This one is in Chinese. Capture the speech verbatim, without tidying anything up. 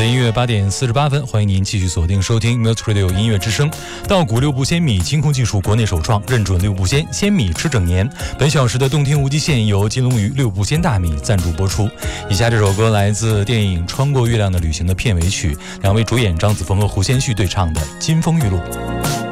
音乐八点四十八分，欢迎您继续锁定收听 Music Radio 音乐之声。稻谷六步鲜米，清空技术国内首创，认准六步鲜，鲜米吃整年。本小时的动听无极限由金龙鱼六步鲜大米赞助播出。以下这首歌来自电影《穿过月亮的旅行》的片尾曲，两位主演张子枫和胡先煦对唱的《金风玉露》。